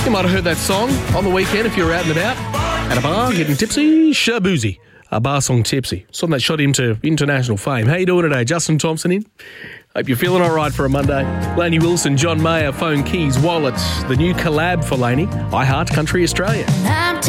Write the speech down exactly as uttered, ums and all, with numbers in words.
You might have heard that song on the weekend if you were out and about at a bar getting tipsy. Shabuzi, a bar song Tipsy. Song that shot him to international fame. How you doing today? Justin Thompson in. Hope you're feeling all right for a Monday. Lainey Wilson, John Mayer, phone, keys, wallets. The new collab for Lainey, I Heart Country Australia.